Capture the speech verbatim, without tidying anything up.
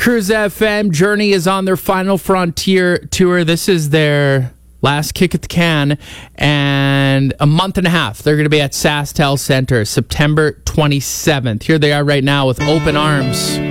Cruise F M. Journey is on their final frontier tour. This is their last kick at the can, and a month and a half. They're going to be at SaskTel Center, September twenty-seventh. Here they are right now with Open Arms.